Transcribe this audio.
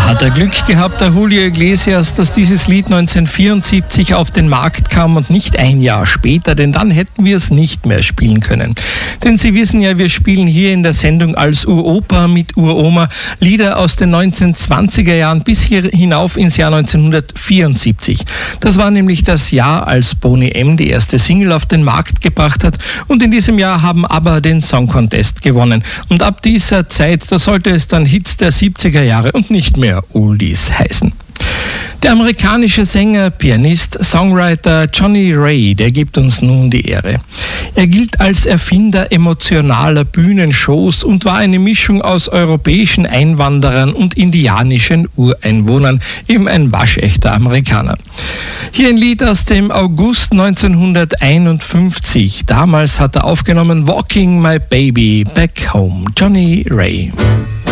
Hat er Glück gehabt, der Julio Iglesias, dass dieses Lied 1974 auf den Markt kam und nicht ein Jahr später, denn dann hätten wir es nicht mehr spielen können. Denn Sie wissen ja, wir spielen hier in der Sendung als Uropa mit Uroma Lieder aus den 1920er Jahren bis hier hinauf ins Jahr 1974. Das war nämlich das Jahr, als Boney M. die erste Single auf den Markt gebracht hat, und in diesem Jahr haben ABBA den Song Contest gewonnen. Und ab dieser Zeit, da sollte es dann Hits der 70er Jahre und nicht mehr Oldies heißen. Der amerikanische Sänger, Pianist, Songwriter Johnny Ray, der gibt uns nun die Ehre. Er gilt als Erfinder emotionaler Bühnenshows und war eine Mischung aus europäischen Einwanderern und indianischen Ureinwohnern, eben ein waschechter Amerikaner. Hier ein Lied aus dem August 1951. Damals hat er aufgenommen Walking My Baby Back Home, Johnny Ray.